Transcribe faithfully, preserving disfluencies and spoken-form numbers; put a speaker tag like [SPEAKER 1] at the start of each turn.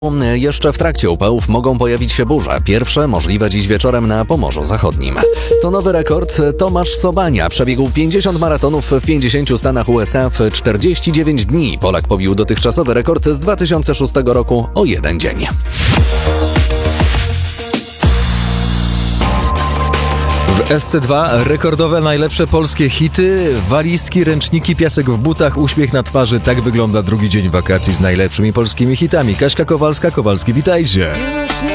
[SPEAKER 1] Jeszcze w trakcie upałów mogą pojawić się burze. Pierwsze możliwe dziś wieczorem na Pomorzu Zachodnim. To nowy rekord. Tomasz Sobania przebiegł pięćdziesiąt maratonów w pięćdziesięciu stanach U S A w czterdzieści dziewięć dni. Polak pobił dotychczasowy rekord z dwa tysiące szóstego roku o jeden dzień.
[SPEAKER 2] W S C dwa rekordowe najlepsze polskie hity, walizki, ręczniki, piasek w butach, uśmiech na twarzy. Tak wygląda drugi dzień wakacji z najlepszymi polskimi hitami. Kaśka Kowalska, Kowalski, witajcie!